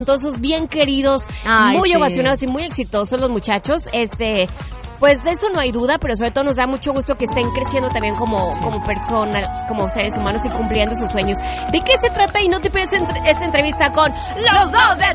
talentosos, bien queridos, muy ovacionados y muy exitosos los muchachos. Pues de eso no hay duda, pero sobre todo nos da mucho gusto que estén creciendo también como personas, como seres humanos y cumpliendo sus sueños. ¿De qué se trata? Y no te pierdas esta entrevista con los dos de